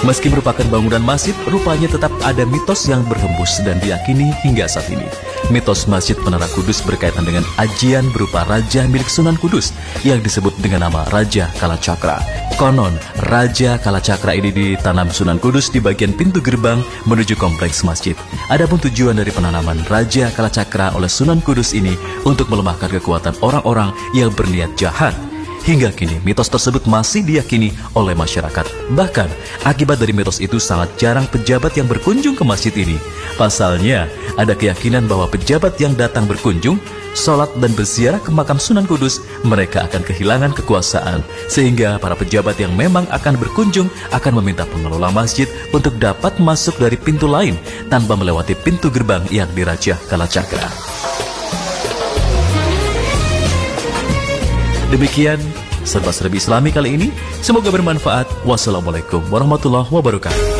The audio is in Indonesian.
Meski merupakan bangunan masjid, rupanya tetap ada mitos yang berhembus dan diyakini hingga saat ini. Mitos Masjid Menara Kudus berkaitan dengan ajian berupa raja milik Sunan Kudus yang disebut dengan nama Raja Kalacakra. Konon, Raja Kalacakra ini ditanam Sunan Kudus di bagian pintu gerbang menuju kompleks masjid. Adapun tujuan dari penanaman Raja Kalacakra oleh Sunan Kudus ini untuk melemahkan kekuatan orang-orang yang berniat jahat. Hingga kini, mitos tersebut masih diyakini oleh masyarakat. Bahkan, akibat dari mitos itu sangat jarang pejabat yang berkunjung ke masjid ini. Pasalnya, ada keyakinan bahwa pejabat yang datang berkunjung, sholat dan berziarah ke makam Sunan Kudus, mereka akan kehilangan kekuasaan. Sehingga para pejabat yang memang akan berkunjung akan meminta pengelola masjid untuk dapat masuk dari pintu lain tanpa melewati pintu gerbang yang dirajah Kalacakra. Demikian serba-serbi Islami kali ini. Semoga bermanfaat. Wassalamualaikum warahmatullahi wabarakatuh.